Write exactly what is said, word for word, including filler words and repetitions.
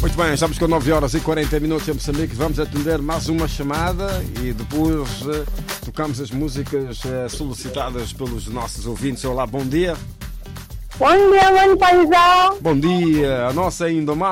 Muito bem, estamos com nove horas e quarenta minutos em Moçambique. Vamos atender mais uma chamada e depois uh, tocamos as músicas uh, solicitadas pelos nossos ouvintes. Olá, bom dia. Bom dia, mano paizão. Bom dia, a nossa é Indomar.